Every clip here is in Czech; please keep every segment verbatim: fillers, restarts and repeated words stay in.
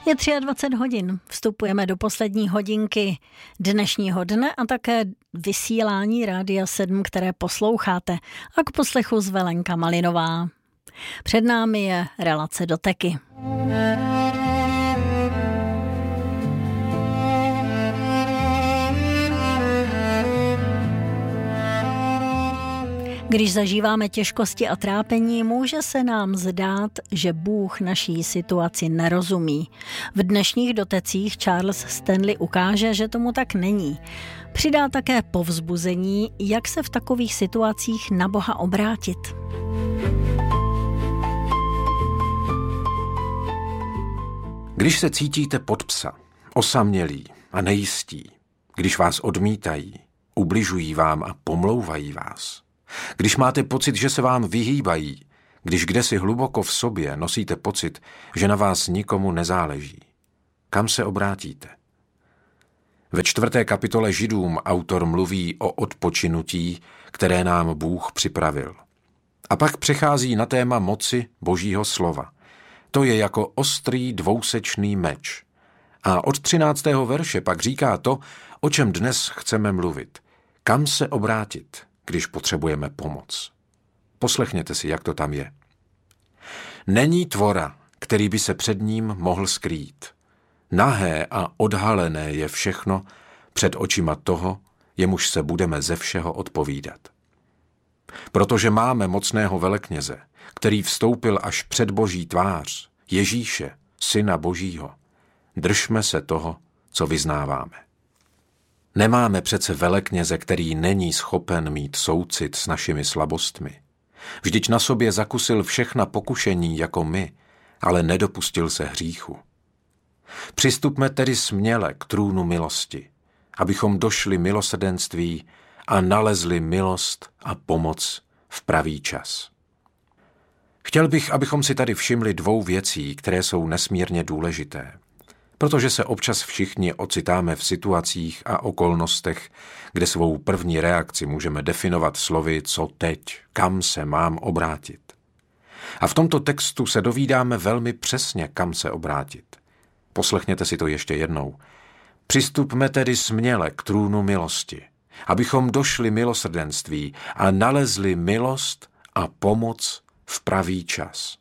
Je dvacet tři hodin, vstupujeme do poslední hodinky dnešního dne a také vysílání Rádia sedm, které posloucháte, a k poslechu zve Lenka Malinová. Před námi je relace Doteky. Když zažíváme těžkosti a trápení, může se nám zdát, že Bůh naší situaci nerozumí. V dnešních dotecích Charles Stanley ukáže, že tomu tak není. Přidá také povzbuzení, jak se v takových situacích na Boha obrátit. Když se cítíte pod psa, osamělí a nejistí, když vás odmítají, ubližují vám a pomlouvají vás, když máte pocit, že se vám vyhýbají, když kdesi hluboko v sobě nosíte pocit, že na vás nikomu nezáleží, kam se obrátíte? Ve čtvrté kapitole Židům autor mluví o odpočinutí, které nám Bůh připravil. A pak přechází na téma moci Božího slova. To je jako ostrý dvousečný meč. A od třináctého verše pak říká to, o čem dnes chceme mluvit. Kam se obrátit, když potřebujeme pomoc? Poslechněte si, jak to tam je. Není tvora, který by se před ním mohl skrýt. Nahé a odhalené je všechno před očima toho, jemuž se budeme ze všeho odpovídat. Protože máme mocného velekněze, který vstoupil až před Boží tvář, Ježíše, Syna Božího, držme se toho, co vyznáváme. Nemáme přece velekněze, který není schopen mít soucit s našimi slabostmi. Vždyť na sobě zakusil všechna pokušení jako my, ale nedopustil se hříchu. Přistupme tedy směle k trůnu milosti, abychom došli milosrdenství a nalezli milost a pomoc v pravý čas. Chtěl bych, abychom si tady všimli dvou věcí, které jsou nesmírně důležité, protože se občas všichni ocitáme v situacích a okolnostech, kde svou první reakci můžeme definovat slovy co teď, kam se mám obrátit. A v tomto textu se dovídáme velmi přesně, kam se obrátit. Poslechněte si to ještě jednou. Přistupme tedy směle k trůnu milosti, abychom došli milosrdenství a nalezli milost a pomoc v pravý čas.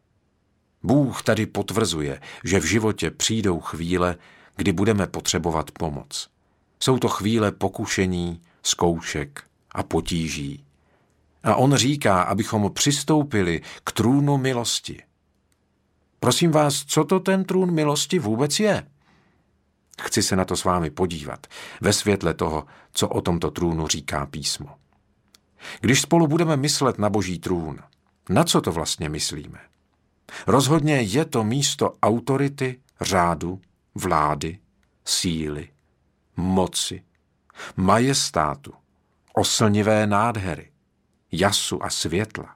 Bůh tady potvrzuje, že v životě přijdou chvíle, kdy budeme potřebovat pomoc. Jsou to chvíle pokušení, zkoušek a potíží. A on říká, abychom přistoupili k trůnu milosti. Prosím vás, co to ten trůn milosti vůbec je? Chci se na to s vámi podívat, ve světle toho, co o tomto trůnu říká písmo. Když spolu budeme myslet na Boží trůn, na co to vlastně myslíme? Rozhodně je to místo autority, řádu, vlády, síly, moci, majestátu, oslnivé nádhery, jasu a světla.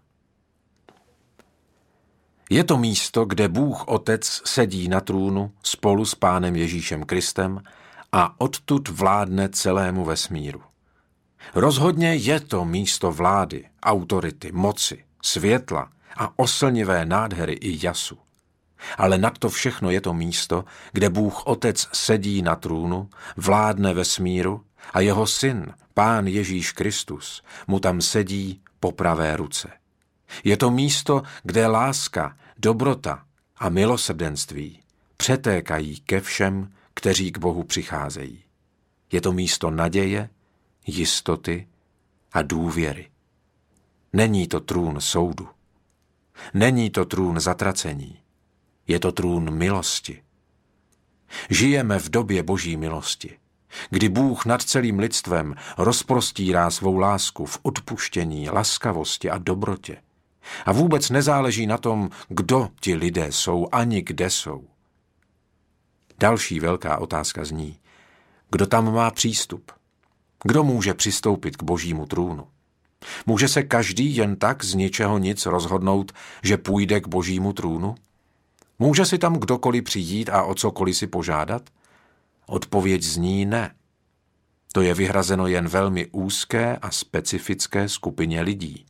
Je to místo, kde Bůh Otec sedí na trůnu spolu s Pánem Ježíšem Kristem a odtud vládne celému vesmíru. Rozhodně je to místo vlády, autority, moci, světla a oslnivé nádhery i jasu. Ale nad to všechno je to místo, kde Bůh Otec sedí na trůnu, vládne vesmíru a jeho syn, Pán Ježíš Kristus, mu tam sedí po pravé ruce. Je to místo, kde láska, dobrota a milosrdenství přetékají ke všem, kteří k Bohu přicházejí. Je to místo naděje, jistoty a důvěry. Není to trůn soudu. Není to trůn zatracení. Je to trůn milosti. Žijeme v době Boží milosti, kdy Bůh nad celým lidstvem rozprostírá svou lásku v odpuštění, laskavosti a dobrotě. A vůbec nezáleží na tom, kdo ti lidé jsou, ani kde jsou. Další velká otázka zní, kdo tam má přístup? Kdo může přistoupit k Božímu trůnu? Může se každý jen tak z ničeho nic rozhodnout, že půjde k Božímu trůnu? Může si tam kdokoliv přijít a o cokoliv si požádat? Odpověď zní ne. To je vyhrazeno jen velmi úzké a specifické skupině lidí.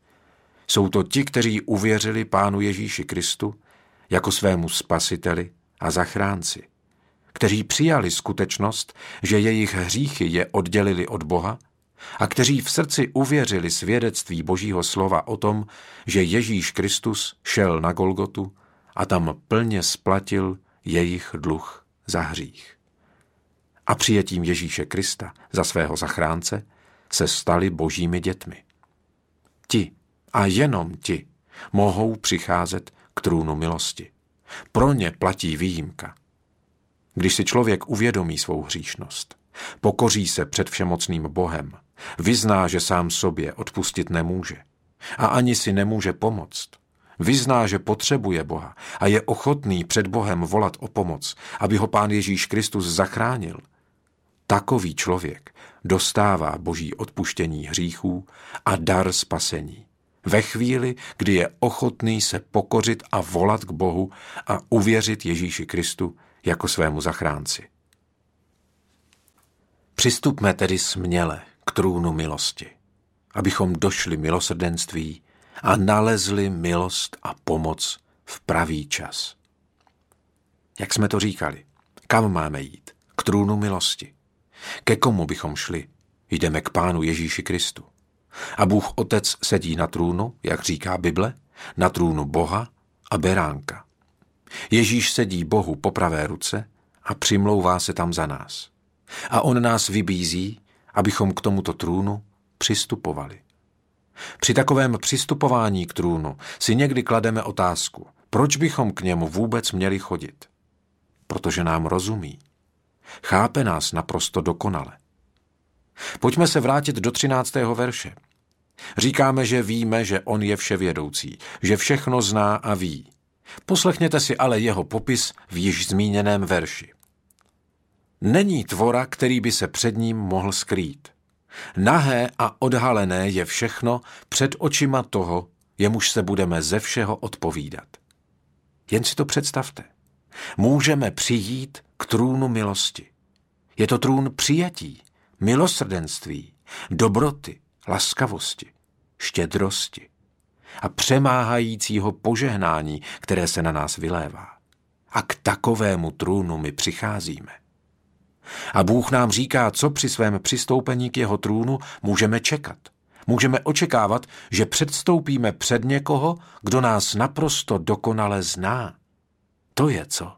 Jsou to ti, kteří uvěřili Pánu Ježíši Kristu jako svému spasiteli a zachránci, kteří přijali skutečnost, že jejich hříchy je oddělili od Boha a kteří v srdci uvěřili svědectví Božího slova o tom, že Ježíš Kristus šel na Golgotu a tam plně splatil jejich dluh za hřích. A přijetím Ježíše Krista za svého zachránce se stali Božími dětmi. Ti a jenom ti mohou přicházet k trůnu milosti. Pro ně platí výjimka. Když si člověk uvědomí svou hříšnost, pokoří se před všemocným Bohem, vyzná, že sám sobě odpustit nemůže a ani si nemůže pomoct, vyzná, že potřebuje Boha a je ochotný před Bohem volat o pomoc, aby ho Pán Ježíš Kristus zachránil, takový člověk dostává Boží odpuštění hříchů a dar spasení. Ve chvíli, kdy je ochotný se pokořit a volat k Bohu a uvěřit Ježíši Kristu jako svému zachránci. Přistupme tedy směle k trůnu milosti, abychom došli milosrdenství a nalezli milost a pomoc v pravý čas. Jak jsme to říkali, kam máme jít? K trůnu milosti. Ke komu bychom šli? Jdeme k Pánu Ježíši Kristu. A Bůh Otec sedí na trůnu, jak říká Bible, na trůnu Boha a beránka. Ježíš sedí Bohu po pravé ruce a přimlouvá se tam za nás. A on nás vybízí, abychom k tomuto trůnu přistupovali. Při takovém přistupování k trůnu si někdy klademe otázku, proč bychom k němu vůbec měli chodit? Protože nám rozumí. Chápe nás naprosto dokonale. Pojďme se vrátit do třináctého verše. Říkáme, že víme, že on je vševědoucí, že všechno zná a ví. Poslechněte si ale jeho popis v již zmíněném verši. Není tvora, který by se před ním mohl skrýt. Nahé a odhalené je všechno před očima toho, jemuž se budeme ze všeho odpovídat. Jen si to představte. Můžeme přijít k trůnu milosti. Je to trůn přijetí, milosrdenství, dobroty, laskavosti, štědrosti a přemáhajícího požehnání, které se na nás vylévá. A k takovému trůnu my přicházíme. A Bůh nám říká, co při svém přistoupení k jeho trůnu můžeme čekat. Můžeme očekávat, že předstoupíme před někoho, kdo nás naprosto dokonale zná. To je co?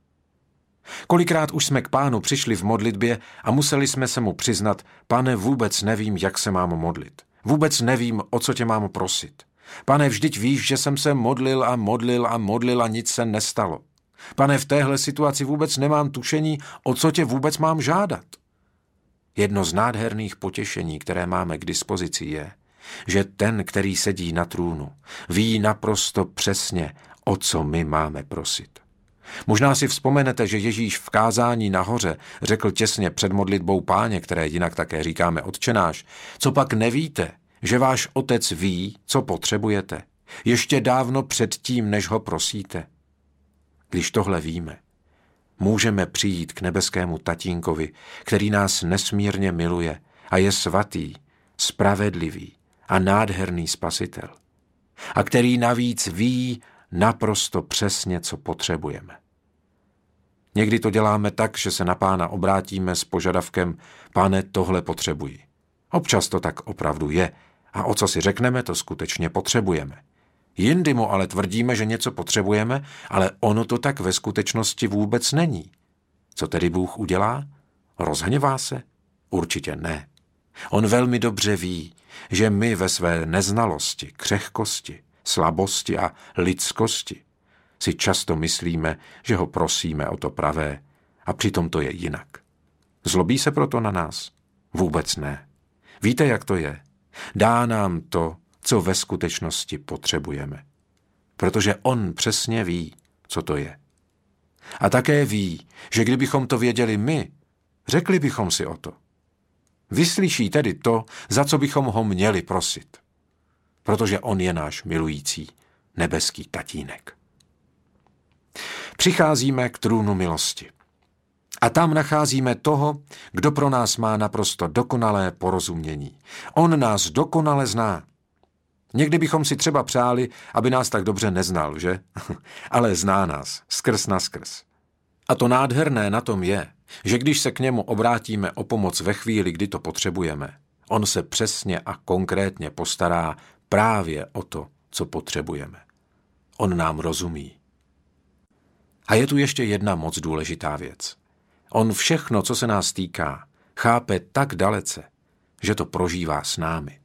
Kolikrát už jsme k Pánu přišli v modlitbě a museli jsme se mu přiznat, Pane, vůbec nevím, jak se mám modlit. Vůbec nevím, o co tě mám prosit. Pane, vždyť víš, že jsem se modlil a modlil a modlil a nic se nestalo. Pane, v téhle situaci vůbec nemám tušení, o co tě vůbec mám žádat. Jedno z nádherných potěšení, které máme k dispozici, je, že ten, který sedí na trůnu, ví naprosto přesně, o co my máme prosit. Možná si vzpomenete, že Ježíš v kázání nahoře řekl těsně před modlitbou Páně, které jinak také říkáme Otčenáš, co pak nevíte, že váš Otec ví, co potřebujete, ještě dávno předtím, než ho prosíte. Když tohle víme, můžeme přijít k nebeskému tatínkovi, který nás nesmírně miluje a je svatý, spravedlivý a nádherný spasitel. A který navíc ví naprosto přesně, co potřebujeme. Někdy to děláme tak, že se na Pána obrátíme s požadavkem, Pane, tohle potřebuji. Občas to tak opravdu je a o co si řekneme, to skutečně potřebujeme. Jindy mu ale tvrdíme, že něco potřebujeme, ale ono to tak ve skutečnosti vůbec není. Co tedy Bůh udělá? Rozhněvá se? Určitě ne. On velmi dobře ví, že my ve své neznalosti, křehkosti, slabosti a lidskosti si často myslíme, že ho prosíme o to pravé a přitom to je jinak. Zlobí se proto na nás? Vůbec ne. Víte, jak to je? Dá nám to, co ve skutečnosti potřebujeme. Protože on přesně ví, co to je. A také ví, že kdybychom to věděli my, řekli bychom si o to. Vyslyší tedy to, za co bychom ho měli prosit. Protože on je náš milující nebeský tatínek. Přicházíme k trůnu milosti. A tam nacházíme toho, kdo pro nás má naprosto dokonalé porozumění. On nás dokonale zná. Někdy bychom si třeba přáli, aby nás tak dobře neznal, že? Ale zná nás, skrz na skrz. A to nádherné na tom je, že když se k němu obrátíme o pomoc ve chvíli, kdy to potřebujeme, on se přesně a konkrétně postará právě o to, co potřebujeme. On nám rozumí. A je tu ještě jedna moc důležitá věc. On všechno, co se nás týká, chápe tak dalece, že to prožívá s námi.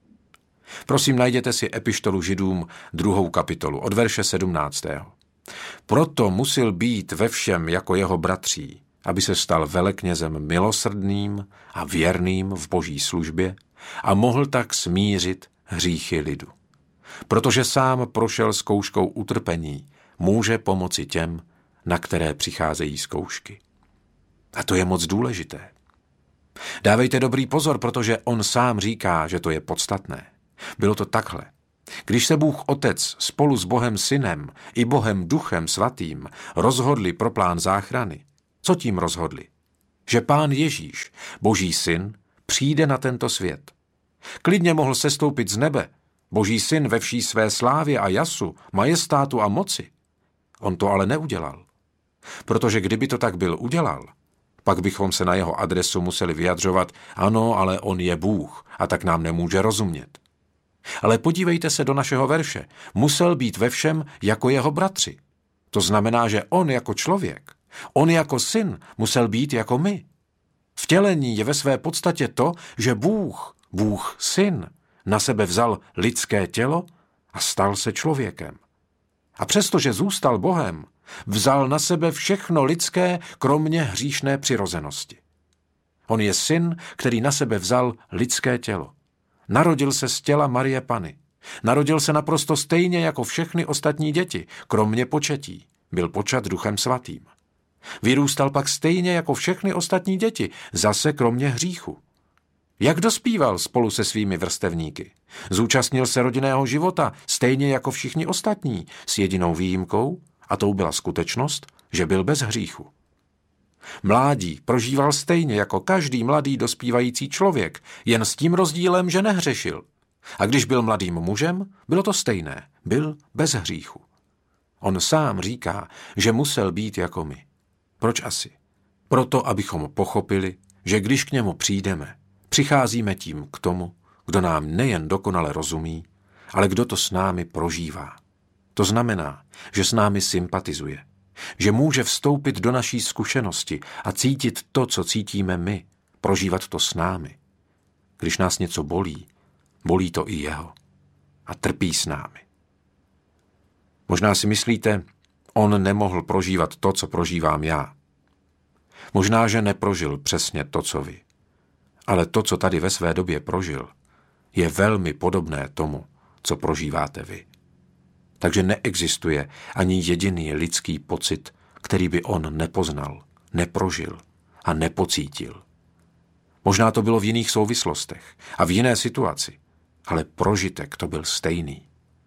Prosím, najděte si epištolu Židům druhou kapitolu od verše sedmnáctého. Proto musel být ve všem jako jeho bratří, aby se stal veleknězem milosrdným a věrným v boží službě a mohl tak smířit hříchy lidu. Protože sám prošel zkouškou utrpení, může pomoci těm, na které přicházejí zkoušky. A to je moc důležité. Dávejte dobrý pozor, protože on sám říká, že to je podstatné. Bylo to takhle. Když se Bůh Otec spolu s Bohem Synem i Bohem Duchem Svatým rozhodli pro plán záchrany, co tím rozhodli? Že Pán Ježíš, Boží Syn, přijde na tento svět. Klidně mohl sestoupit z nebe, Boží Syn ve vší své slávě a jasu, majestátu a moci. On to ale neudělal. Protože kdyby to tak byl udělal, pak bychom se na jeho adresu museli vyjadřovat, ano, ale on je Bůh a tak nám nemůže rozumět. Ale podívejte se do našeho verše. Musel být ve všem jako jeho bratři. To znamená, že on jako člověk, on jako syn musel být jako my. Vtělení je ve své podstatě to, že Bůh, Bůh syn, na sebe vzal lidské tělo a stal se člověkem. A přestože zůstal Bohem, vzal na sebe všechno lidské, kromě hříšné přirozenosti. On je syn, který na sebe vzal lidské tělo. Narodil se z těla Marie Panny. Narodil se naprosto stejně jako všechny ostatní děti, kromě početí. Byl počat Duchem Svatým. Vyrůstal pak stejně jako všechny ostatní děti, zase kromě hříchu. Jak dospíval spolu se svými vrstevníky? Zúčastnil se rodinného života, stejně jako všichni ostatní, s jedinou výjimkou, a tou byla skutečnost, že byl bez hříchu. Mládí prožíval stejně jako každý mladý dospívající člověk, jen s tím rozdílem, že nehřešil. A když byl mladým mužem, bylo to stejné, byl bez hříchu. On sám říká, že musel být jako my. Proč asi? Proto, abychom pochopili, že když k němu přijdeme, přicházíme tím k tomu, kdo nám nejen dokonale rozumí, ale kdo to s námi prožívá. To znamená, že s námi sympatizuje, že může vstoupit do naší zkušenosti a cítit to, co cítíme my, prožívat to s námi. Když nás něco bolí, bolí to i jeho a trpí s námi. Možná si myslíte, on nemohl prožívat to, co prožívám já. Možná, že neprožil přesně to, co vy. Ale to, co tady ve své době prožil, je velmi podobné tomu, co prožíváte vy. Takže neexistuje ani jediný lidský pocit, který by on nepoznal, neprožil a nepocítil. Možná to bylo v jiných souvislostech a v jiné situaci, ale prožitek to byl stejný.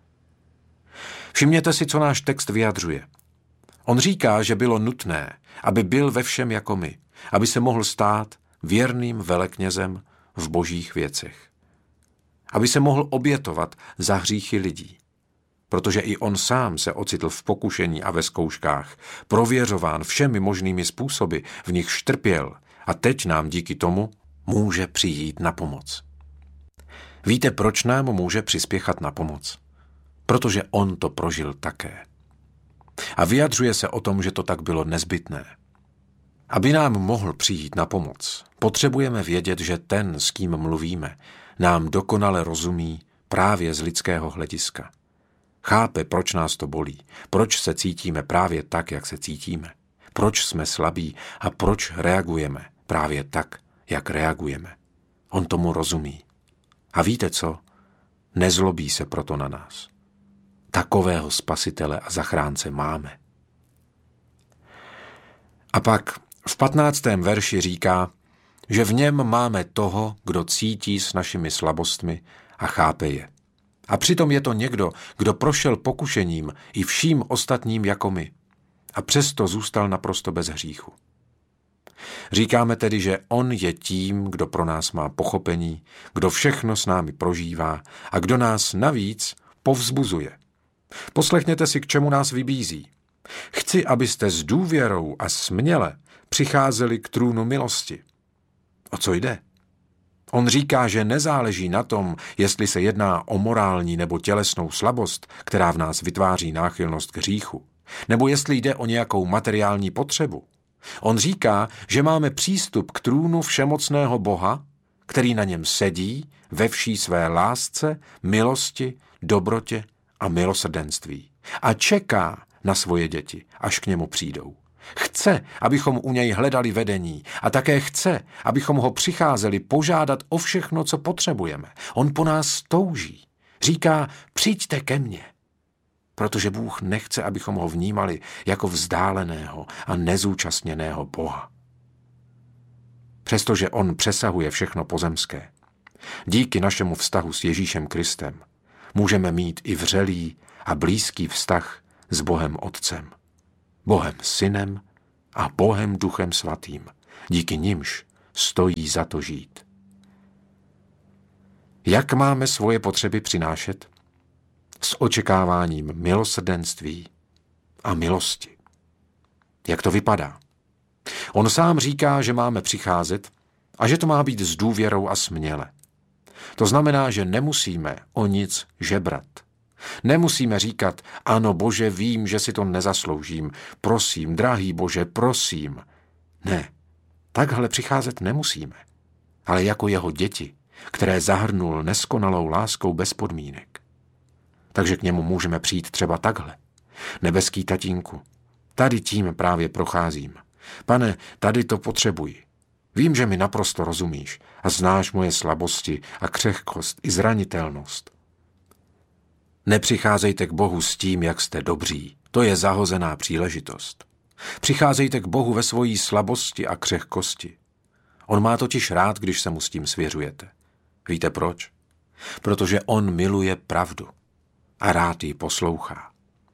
Všimněte si, co náš text vyjadřuje. On říká, že bylo nutné, aby byl ve všem jako my, aby se mohl stát věrným veleknězem v božích věcech. Aby se mohl obětovat za hříchy lidí. Protože i on sám se ocitl v pokušení a ve zkouškách, prověřován všemi možnými způsoby, v nich trpěl a teď nám díky tomu může přijít na pomoc. Víte, proč nám může přispěchat na pomoc? Protože on to prožil také. A vyjadřuje se o tom, že to tak bylo nezbytné. Aby nám mohl přijít na pomoc, potřebujeme vědět, že ten, s kým mluvíme, nám dokonale rozumí právě z lidského hlediska. Chápe, proč nás to bolí, proč se cítíme právě tak, jak se cítíme, proč jsme slabí a proč reagujeme právě tak, jak reagujeme. On tomu rozumí. A víte co? Nezlobí se proto na nás. Takového spasitele a zachránce máme. A pak v patnáctém verši říká, že v něm máme toho, kdo cítí s našimi slabostmi a chápe je. A přitom je to někdo, kdo prošel pokušením i vším ostatním jako my. A přesto zůstal naprosto bez hříchu. Říkáme tedy, že on je tím, kdo pro nás má pochopení, kdo všechno s námi prožívá a kdo nás navíc povzbuzuje. Poslechněte si, k čemu nás vybízí. Chci, abyste s důvěrou a směle přicházeli k trůnu milosti. O co jde? On říká, že nezáleží na tom, jestli se jedná o morální nebo tělesnou slabost, která v nás vytváří náchylnost k hříchu, nebo jestli jde o nějakou materiální potřebu. On říká, že máme přístup k trůnu všemocného Boha, který na něm sedí ve vší své lásce, milosti, dobrotě a milosrdenství a čeká na svoje děti, až k němu přijdou. Chce, abychom u něj hledali vedení a také chce, abychom ho přicházeli požádat o všechno, co potřebujeme. On po nás touží. Říká, přijďte ke mně, protože Bůh nechce, abychom ho vnímali jako vzdáleného a nezúčastněného Boha. Přestože on přesahuje všechno pozemské, díky našemu vztahu s Ježíšem Kristem můžeme mít i vřelý a blízký vztah s Bohem Otcem, Bohem Synem a Bohem Duchem Svatým, díky nimž stojí za to žít. Jak máme svoje potřeby přinášet? S očekáváním milosrdenství a milosti. Jak to vypadá? On sám říká, že máme přicházet a že to má být s důvěrou a směle. To znamená, že nemusíme o nic žebrat. Nemusíme říkat, ano Bože, vím, že si to nezasloužím, prosím, drahý Bože, prosím. Ne, takhle přicházet nemusíme, ale jako jeho děti, které zahrnul neskonalou láskou bez podmínek. Takže k němu můžeme přijít třeba takhle. Nebeský tatínku, tady tím právě procházím. Pane, tady to potřebuji. Vím, že mi naprosto rozumíš a znáš moje slabosti a křehkost i zranitelnost. Nepřicházejte k Bohu s tím, jak jste dobří. To je zahozená příležitost. Přicházejte k Bohu ve svojí slabosti a křehkosti. On má totiž rád, když se mu s tím svěřujete. Víte proč? Protože on miluje pravdu a rád ji poslouchá.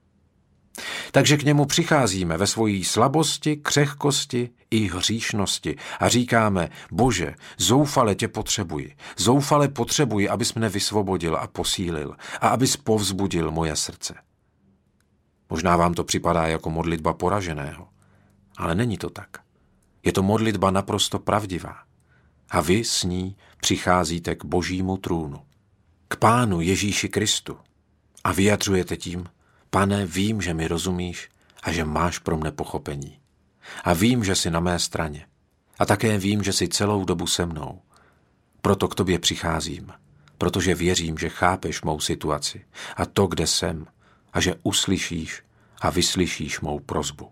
Takže k němu přicházíme ve svojí slabosti, křehkosti i hříšnosti a říkáme, Bože, zoufale tě potřebuji, zoufale potřebuji, abys mne vysvobodil a posílil a abys povzbudil moje srdce. Možná vám to připadá jako modlitba poraženého, ale není to tak. Je to modlitba naprosto pravdivá a vy s ní přicházíte k Božímu trůnu, k Pánu Ježíši Kristu a vyjadřujete tím, Pane, vím, že mi rozumíš a že máš pro mne pochopení. A vím, že jsi na mé straně. A také vím, že jsi celou dobu se mnou. Proto k tobě přicházím, protože věřím, že chápeš mou situaci a to, kde jsem, a že uslyšíš a vyslyšíš mou prosbu.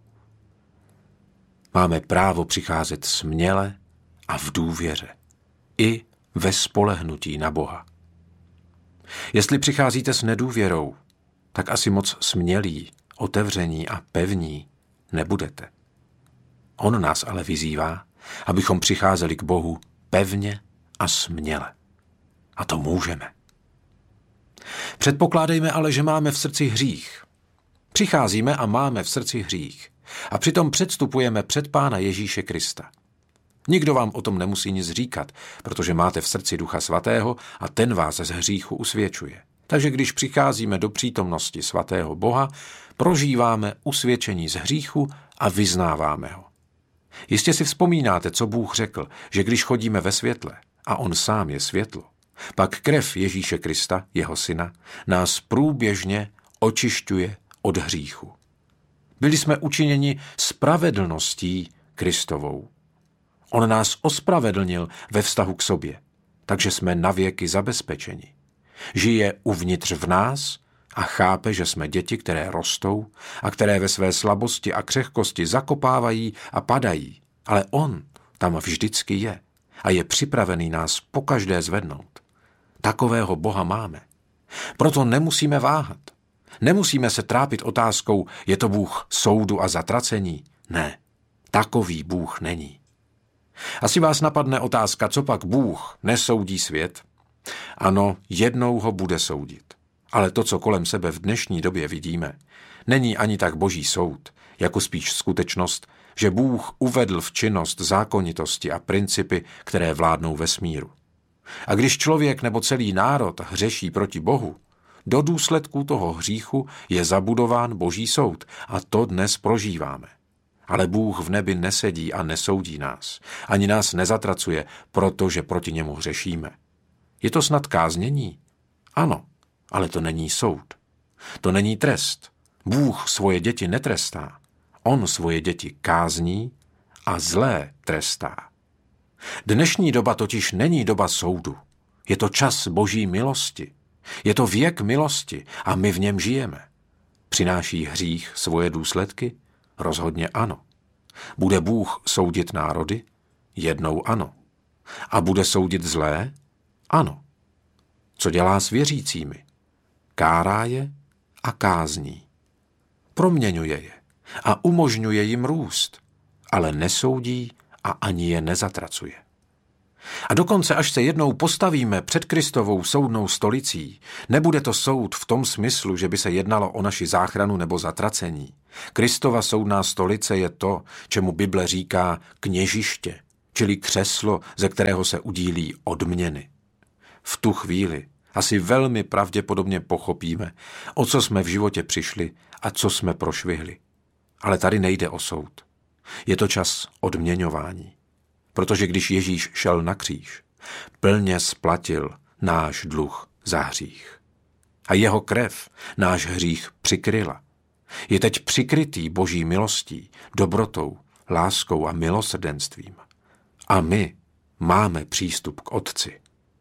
Máme právo přicházet směle a v důvěře, i ve spolehnutí na Boha. Jestli přicházíte s nedůvěrou, tak asi moc smělí, otevření a pevní nebudete. On nás ale vyzývá, abychom přicházeli k Bohu pevně a směle. A to můžeme. Předpokládejme ale, že máme v srdci hřích. Přicházíme a máme v srdci hřích. A přitom předstupujeme před Pána Ježíše Krista. Nikdo vám o tom nemusí nic říkat, protože máte v srdci Ducha Svatého a ten vás z hříchu usvědčuje. Takže když přicházíme do přítomnosti svatého Boha, prožíváme usvědčení z hříchu a vyznáváme ho. Jistě si vzpomínáte, co Bůh řekl, že když chodíme ve světle, a on sám je světlo, pak krev Ježíše Krista, jeho syna, nás průběžně očišťuje od hříchu. Byli jsme učiněni spravedlností Kristovou. On nás ospravedlnil ve vztahu k sobě, takže jsme navěky zabezpečeni. Žije uvnitř v nás a chápe, že jsme děti, které rostou a které ve své slabosti a křehkosti zakopávají a padají. Ale on tam vždycky je a je připravený nás pokaždé zvednout. Takového Boha máme. Proto nemusíme váhat. Nemusíme se trápit otázkou, je to Bůh soudu a zatracení. Ne, takový Bůh není. Asi vás napadne otázka, co pak Bůh nesoudí svět? Ano, jednou ho bude soudit. Ale to, co kolem sebe v dnešní době vidíme, není ani tak boží soud, jako spíš skutečnost, že Bůh uvedl v činnost zákonitosti a principy, které vládnou vesmíru. A když člověk nebo celý národ hřeší proti Bohu, do důsledků toho hříchu je zabudován Boží soud a to dnes prožíváme. Ale Bůh v nebi nesedí a nesoudí nás. Ani nás nezatracuje, protože proti němu hřešíme. Je to snad káznění? Ano, ale to není soud. To není trest. Bůh svoje děti netrestá. On svoje děti kázní a zlé trestá. Dnešní doba totiž není doba soudu. Je to čas Boží milosti. Je to věk milosti a my v něm žijeme. Přináší hřích svoje důsledky? Rozhodně ano. Bude Bůh soudit národy? Jednou ano. A bude soudit zlé? Ano. Co dělá s věřícími? Kárá je a kázní. Proměňuje je a umožňuje jim růst, ale nesoudí a ani je nezatracuje. A dokonce, až se jednou postavíme před Kristovou soudnou stolicí, nebude to soud v tom smyslu, že by se jednalo o naši záchranu nebo zatracení. Kristova soudná stolice je to, čemu Bible říká kněžiště, čili křeslo, ze kterého se udílí odměny. V tu chvíli asi velmi pravděpodobně pochopíme, o co jsme v životě přišli a co jsme prošvihli. Ale tady nejde o soud. Je to čas odměňování. Protože když Ježíš šel na kříž, plně splatil náš dluh za hřích. A jeho krev náš hřích přikryla. Je teď přikrytý Boží milostí, dobrotou, láskou a milosrdenstvím. A my máme přístup k Otci.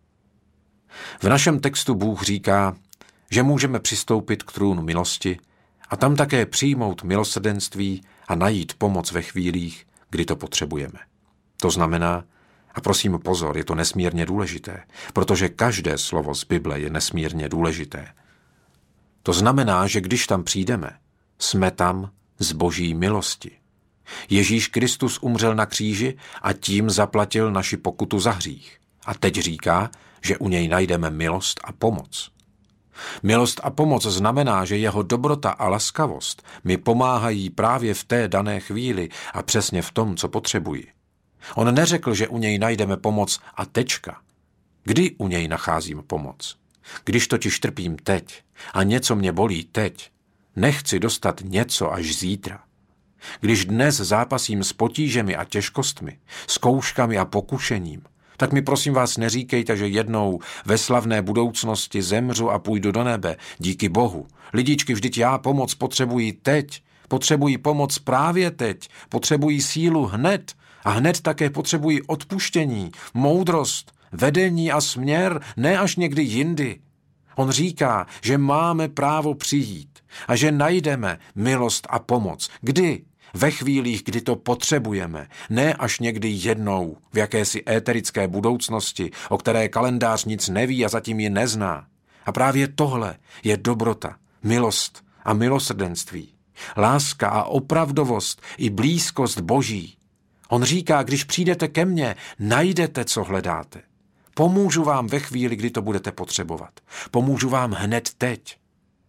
V našem textu Bůh říká, že můžeme přistoupit k trůnu milosti a tam také přijmout milosrdenství a najít pomoc ve chvílích, kdy to potřebujeme. To znamená, a prosím pozor, je to nesmírně důležité, protože každé slovo z Bible je nesmírně důležité. To znamená, že když tam přijdeme, jsme tam z Boží milosti. Ježíš Kristus umřel na kříži a tím zaplatil naši pokutu za hřích. A teď říká, že u něj najdeme milost a pomoc. Milost a pomoc znamená, že jeho dobrota a laskavost mi pomáhají právě v té dané chvíli a přesně v tom, co potřebuji. On neřekl, že u něj najdeme pomoc a tečka. Kdy u něj nacházím pomoc? Když totiž trpím teď a něco mě bolí teď, nechci dostat něco až zítra. Když dnes zápasím s potížemi a těžkostmi, zkouškami a pokušením, tak mi prosím vás neříkejte, že jednou ve slavné budoucnosti zemřu a půjdu do nebe. Díky Bohu. Lidičky, vždyť já pomoc potřebuji teď. Potřebuji pomoc právě teď. Potřebuji sílu hned. A hned také potřebuji odpuštění, moudrost, vedení a směr, ne až někdy jindy. On říká, že máme právo přijít a že najdeme milost a pomoc. Kdy? Ve chvílích, kdy to potřebujeme, ne až někdy jednou, v jakési éterické budoucnosti, o které kalendář nic neví a zatím ji nezná. A právě tohle je dobrota, milost a milosrdenství, láska a opravdovost i blízkost Boží. On říká, když přijdete ke mně, najdete, co hledáte. Pomůžu vám ve chvíli, kdy to budete potřebovat. Pomůžu vám hned teď.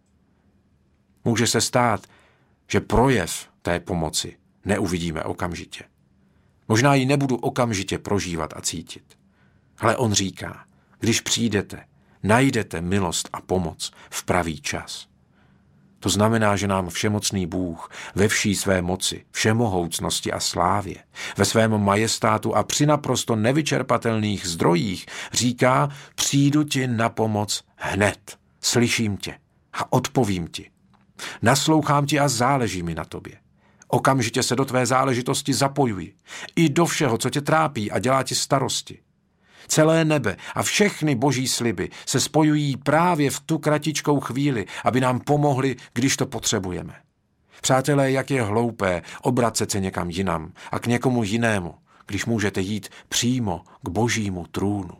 Může se stát, že projev té pomoci neuvidíme okamžitě. Možná ji nebudu okamžitě prožívat a cítit. Ale on říká, když přijdete, najdete milost a pomoc v pravý čas. To znamená, že nám všemocný Bůh ve vší své moci, všemohoucnosti a slávě, ve svém majestátu a při naprosto nevyčerpatelných zdrojích říká, přijdu ti na pomoc hned, slyším tě a odpovím ti. Naslouchám ti a záleží mi na tobě. Okamžitě se do tvé záležitosti zapojuji. I do všeho, co tě trápí a dělá ti starosti. Celé nebe a všechny boží sliby se spojují právě v tu kratičkou chvíli, aby nám pomohli, když to potřebujeme. Přátelé, jak je hloupé obracet se někam jinam a k někomu jinému, když můžete jít přímo k božímu trůnu.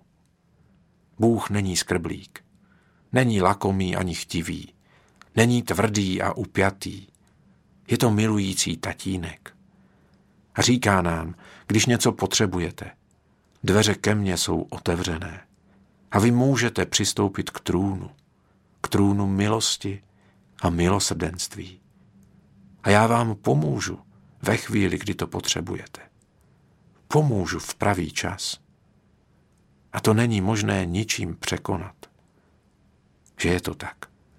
Bůh není skrblík, není lakomý ani chtivý, není tvrdý a upjatý. Je to milující tatínek. A říká nám, když něco potřebujete, dveře ke mně jsou otevřené a vy můžete přistoupit k trůnu, k trůnu milosti a milosrdenství. A já vám pomůžu ve chvíli, kdy to potřebujete. Pomůžu v pravý čas. A to není možné ničím překonat. Že je to tak.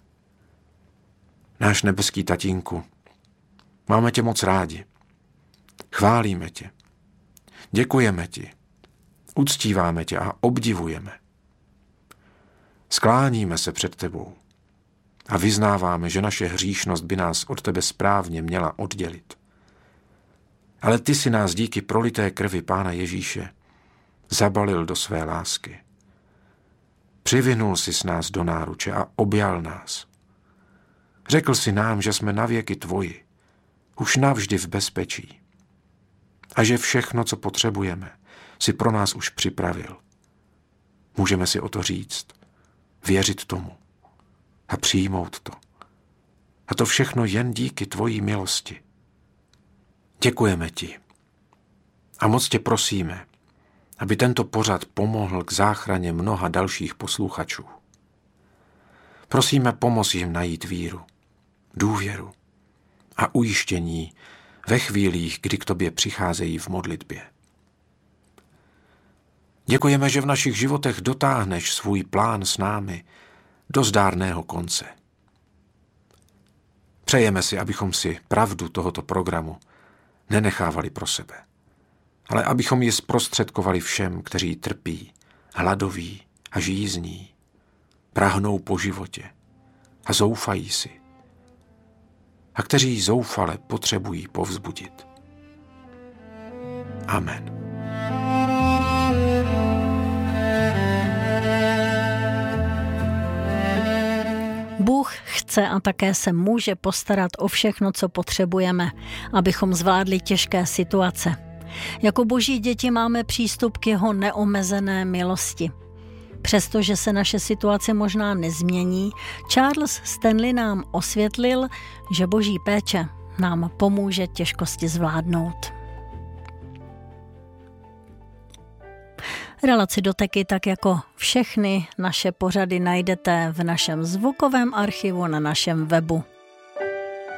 Náš nebeský tatínku, máme tě moc rádi. Chválíme tě. Děkujeme ti. Uctíváme tě a obdivujeme. Skláníme se před tebou a vyznáváme, že naše hříšnost by nás od tebe správně měla oddělit. Ale ty si nás díky prolité krvi Pána Ježíše zabalil do své lásky. Přivinul si s nás do náruče a objal nás. Řekl si nám, že jsme navěky tvoji, už navždy v bezpečí. A že všechno, co potřebujeme, si pro nás už připravil. Můžeme si o to říct, věřit tomu a přijmout to. A to všechno jen díky tvojí milosti. Děkujeme ti a moc tě prosíme, aby tento pořad pomohl k záchraně mnoha dalších posluchačů. Prosíme, pomoz jim najít víru, důvěru a ujištění ve chvílích, kdy k tobě přicházejí v modlitbě. Děkujeme, že v našich životech dotáhneš svůj plán s námi do zdárného konce. Přejeme si, abychom si pravdu tohoto programu nenechávali pro sebe, ale abychom ji zprostředkovali všem, kteří trpí, hladoví a žízní, prahnou po životě a zoufají si, a kteří zoufale potřebují povzbudit. Amen. Bůh chce a také se může postarat o všechno, co potřebujeme, abychom zvládli těžké situace. Jako boží děti máme přístup k jeho neomezené milosti. Přestože se naše situace možná nezmění, Charles Stanley nám osvětlil, že boží péče nám pomůže těžkosti zvládnout. Relaci Doteky, tak jako všechny naše pořady, najdete v našem zvukovém archivu na našem webu.